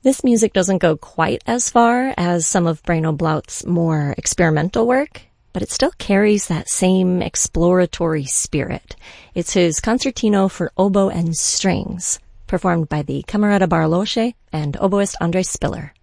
This music doesn't go quite as far as some of Bruno Blaut's more experimental work, but it still carries that same exploratory spirit. It's his concertino for oboe and strings, performed by the Camerata Barlosche and oboist André Spiller.